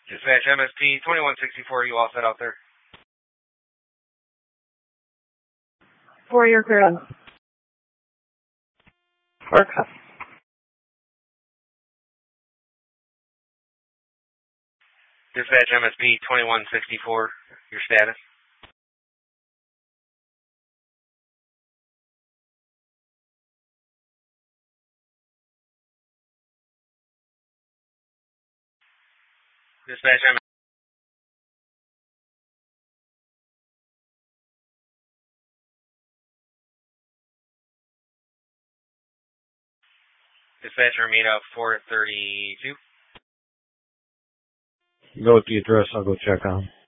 Dispatch MSP 2164, you all set out there? For your clearance. Forecast. Dispatch MSP 2164, your status? Dispatch MSP. Dispatcher Armida 432. Go with the address, I'll go check on.